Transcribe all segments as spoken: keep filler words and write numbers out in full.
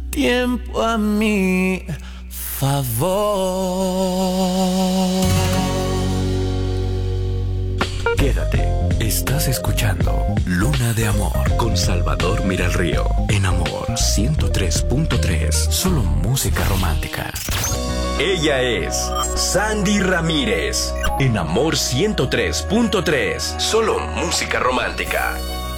tiempo a mi favor. Quédate, estás escuchando Luna de Amor con Salvador Miralrío en Amor ciento tres punto tres, solo música romántica. Ella es Sandy Ramírez en Amor ciento tres punto tres, solo música romántica.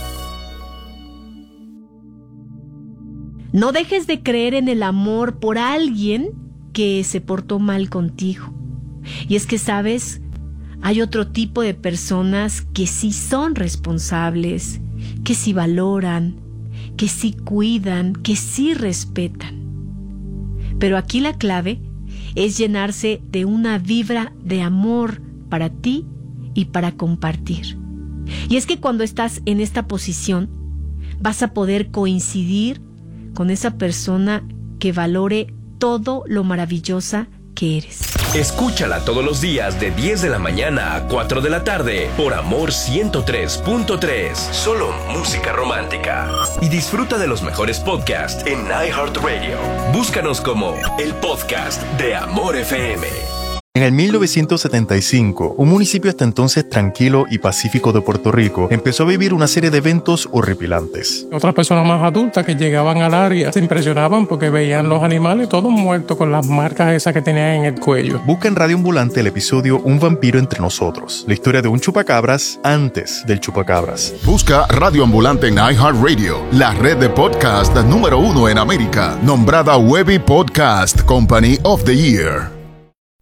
No dejes de creer en el amor por alguien que se portó mal contigo. Y es que, ¿sabes? Hay otro tipo de personas que sí son responsables, que sí valoran, que sí cuidan, que sí respetan. Pero aquí la clave es llenarse de una vibra de amor para ti y para compartir. Y es que cuando estás en esta posición, vas a poder coincidir con esa persona que valore todo lo maravillosa que eres. Escúchala todos los días de diez de la mañana a cuatro de la tarde por Amor ciento tres punto tres, solo música romántica. Y disfruta de los mejores podcasts en iHeartRadio. Búscanos como el podcast de Amor F M. En el mil novecientos setenta y cinco, un municipio hasta entonces tranquilo y pacífico de Puerto Rico empezó a vivir una serie de eventos horripilantes. Otras personas más adultas que llegaban al área se impresionaban porque veían los animales todos muertos con las marcas esas que tenían en el cuello. Busca en Radio Ambulante el episodio Un vampiro entre nosotros, la historia de un chupacabras antes del chupacabras. Busca Radio Ambulante en iHeartRadio, la red de podcast número uno en América, nombrada Webby Podcast Company of the Year.